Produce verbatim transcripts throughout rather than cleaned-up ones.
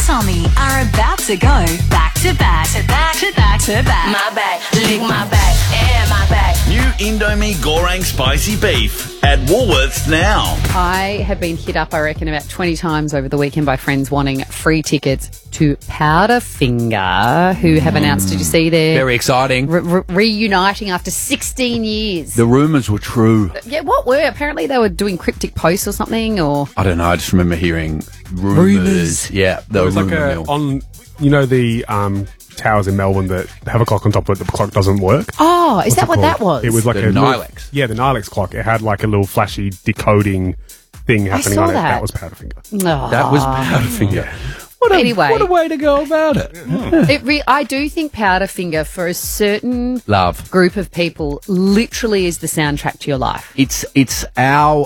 Tommy are about to go back to back to back to back to back. My back, lick my back, and my back. New Indomie Goreng Spicy Beef at Woolworths now. I have been hit up, I reckon, about twenty times over the weekend by friends wanting free tickets to Powderfinger, who have announced, did you see their... Very exciting. Re- re- reuniting after sixteen years. The rumours were true. Yeah, what were? Apparently they were doing cryptic posts or something, or... I don't know, I just remember hearing rumours. Rumours. Yeah, It the was like rumour a, mill. on, you know, the um, towers in Melbourne that have a clock on top of it, the clock doesn't work. Oh, is What's that it what called? that was? It was like The a little- Nilex. yeah, the Nilex clock. It had like a little flashy decoding thing happening saw on it. that. That was Powderfinger. Oh. That was Powderfinger. What a, Anyway. what a way to go about it. It re- I do think Powderfinger, for a certain Love. group of people, literally is the soundtrack to your life. It's it's our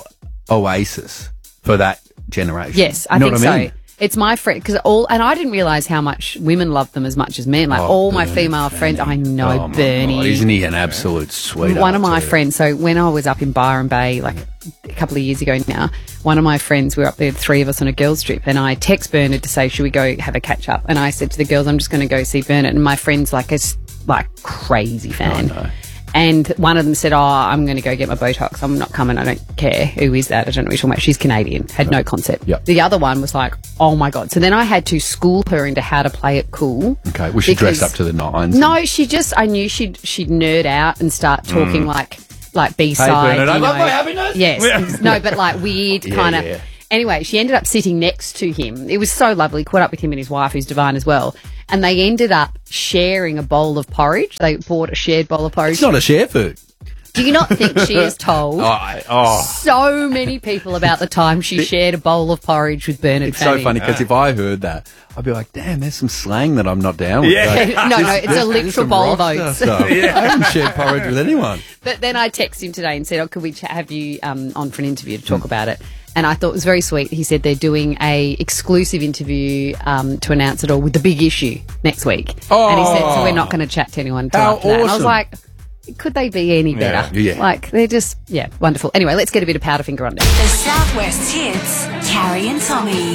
oasis for that generation. Yes, I You know think what I mean? so. It's my friend, because all, and I didn't realise how much women love them as much as men. Like Oh, all my Bernie female friends, I know Oh, my Bernie. God, isn't he an absolute sweetheart? One of my too? friends, so when I was up in Byron Bay, like a couple of years ago now, one of my friends, we were up there, three of us on a girls' trip, and I text Bernard to say, should we go have a catch up? And I said to the girls, I'm just going to go see Bernard. And my friend's like a s- like crazy fan. I know. And one of them said, oh, I'm going to go get my Botox. I'm not coming. I don't care. Who is that? I don't know what you're talking about. She's Canadian. Had no concept. Yep. The other one was like, oh, my God. So then I had to school her into how to play it cool. Okay, was she dressed because- up to the nines? No, she just, I knew she'd she'd nerd out and start talking like like B-side. Bernard, I you love know. my happiness. Yes. No, but like weird Yeah, kind of. yeah. Anyway, she ended up sitting next to him. It was so lovely. Caught up with him and his wife, who's divine as well. And they ended up sharing a bowl of porridge. They bought a shared bowl of porridge. It's not a share food. Do you not think she has told Oh, I- oh. so many people about the time she shared a bowl of porridge with Bernard It's so Fanning? funny because if I heard that, I'd be like, damn, there's some slang that I'm not down with. Yeah. Like, No, no, it's a there's literal some bowl of rock star oats. stuff. I haven't shared porridge with anyone. But then I texted him today and said, oh, could we ch- have you um, on for an interview to talk Hmm. about it? And I thought it was very sweet. He said they're doing a exclusive interview um, to announce it all with the big issue next week. Oh. And he said, so we're not going to chat to anyone until How after that. And I was awesome. like, could they be any better? Yeah. Like, they're just, yeah, wonderful. Anyway, let's get a bit of Powderfinger on there. The Southwest Hits, Carrie and Tommy.